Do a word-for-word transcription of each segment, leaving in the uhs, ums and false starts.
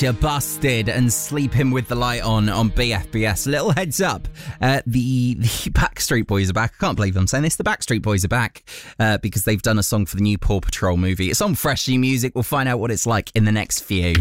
Busted and Sleeping with the Light On on B F B S. Little heads up, uh, the, the Backstreet Boys are back. I can't believe I'm saying this. The Backstreet Boys are back uh, because they've done a song for the new Paw Patrol movie. It's on Fresh New Music. We'll find out what it's like in the next few.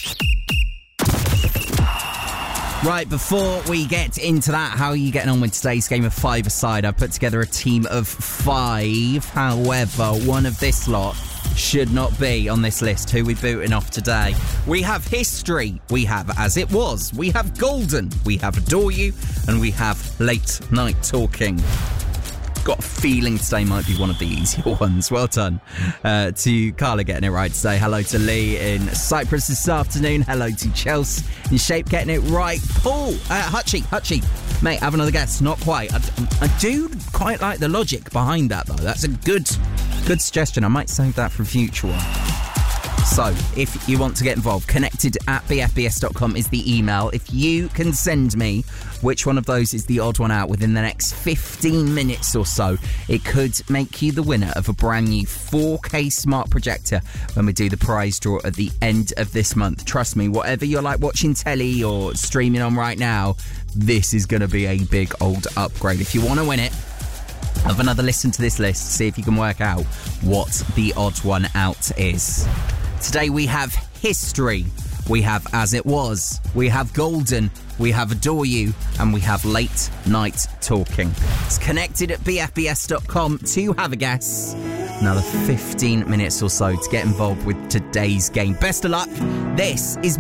Right, before we get into that, how are you getting on with today's game of five-a-side? I've put together a team of five. However, one of this lot should not be on this list. Who we booting off today? We have History, we have As It Was, we have Golden, we have Adore You, and we have Late Night Talking. Got a feeling today might be one of the easier ones. Well done uh, to Carla getting it right today. Hello to Lee in Cyprus this afternoon. Hello to Chelsea in Shape getting it right. Paul, uh, Hutchie, Hutchie, mate, have another guess. Not quite. I, I do quite like the logic behind that though. That's a good, good suggestion. I might save that for a future one. So, if you want to get involved, connected at b f b s dot com is the email. If you can send me which one of those is the odd one out within the next fifteen minutes or so, it could make you the winner of a brand new four K smart projector when we do the prize draw at the end of this month. Trust me, whatever you're like watching telly or streaming on right now, this is going to be a big old upgrade. If you want to win it, have another listen to this list, see if you can work out what the odd one out is. Today we have History, we have As It Was, we have Golden, we have Adore You, and we have Late Night Talking. It's connected at b f b s dot com to have a guess. Another fifteen minutes or so to get involved with today's game. Best of luck. This is